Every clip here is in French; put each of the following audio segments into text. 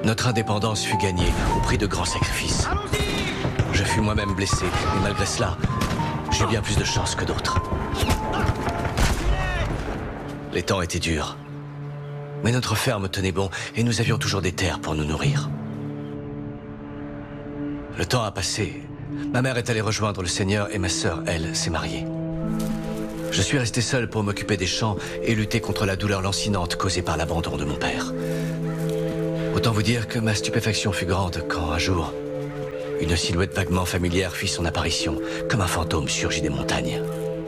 Notre indépendance fut gagnée au prix de grands sacrifices. Je fus moi-même blessé, mais malgré cela, j'ai bien plus de chance que d'autres. Les temps étaient durs. Mais notre ferme tenait bon et nous avions toujours des terres pour nous nourrir. Le temps a passé. Ma mère est allée rejoindre le Seigneur et ma sœur, elle, s'est mariée. Je suis resté seul pour m'occuper des champs et lutter contre la douleur lancinante causée par l'abandon de mon père. Autant vous dire que ma stupéfaction fut grande quand, un jour, une silhouette vaguement familière fit son apparition, comme un fantôme surgit des montagnes.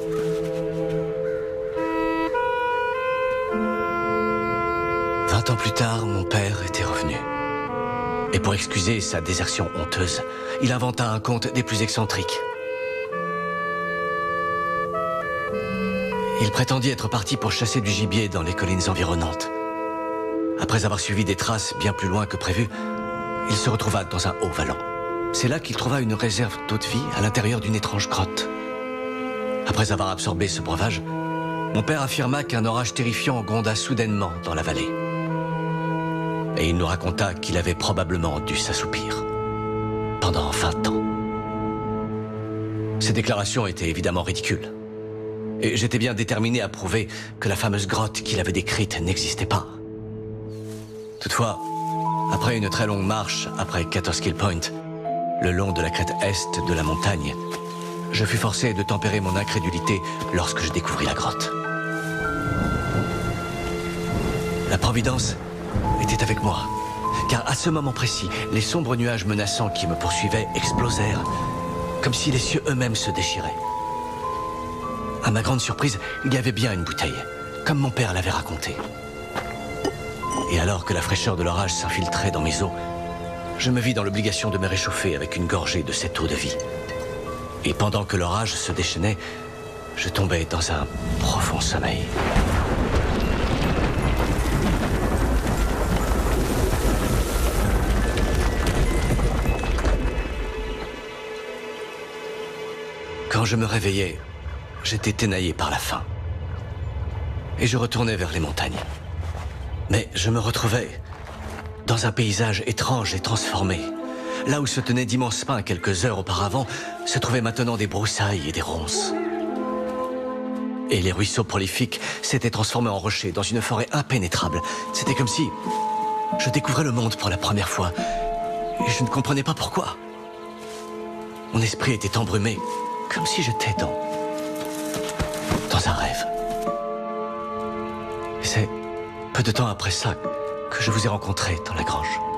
« 20 ans plus tard, mon père était revenu. Et pour excuser sa désertion honteuse, il inventa un conte des plus excentriques. Il prétendit être parti pour chasser du gibier dans les collines environnantes. Après avoir suivi des traces bien plus loin que prévu, il se retrouva dans un haut vallon. C'est là qu'il trouva une réserve d'eau de vie à l'intérieur d'une étrange grotte. Après avoir absorbé ce breuvage, mon père affirma qu'un orage terrifiant gronda soudainement dans la vallée. Et il nous raconta qu'il avait probablement dû s'assoupir pendant 20 ans. Ces déclarations étaient évidemment ridicules. Et j'étais bien déterminé à prouver que la fameuse grotte qu'il avait décrite n'existait pas. Toutefois, après une très longue marche, après Katoskill Point, le long de la crête est de la montagne, je fus forcé de tempérer mon incrédulité lorsque je découvris la grotte. La Providence était avec moi, car à ce moment précis, les sombres nuages menaçants qui me poursuivaient explosèrent, comme si les cieux eux-mêmes se déchiraient. À ma grande surprise, il y avait bien une bouteille, comme mon père l'avait raconté. Et alors que la fraîcheur de l'orage s'infiltrait dans mes os, je me vis dans l'obligation de me réchauffer avec une gorgée de cette eau de vie. Et pendant que l'orage se déchaînait, je tombais dans un profond sommeil. Quand je me réveillais, j'étais ténaillé par la faim. Et je retournais vers les montagnes. Mais je me retrouvais dans un paysage étrange et transformé. Là où se tenaient d'immenses pins quelques heures auparavant, se trouvaient maintenant des broussailles et des ronces. Et les ruisseaux prolifiques s'étaient transformés en rochers dans une forêt impénétrable. C'était comme si je découvrais le monde pour la première fois. Et je ne comprenais pas pourquoi. Mon esprit était embrumé, comme si j'étais dans un rêve. Et c'est peu de temps après ça que je vous ai rencontré dans la grange.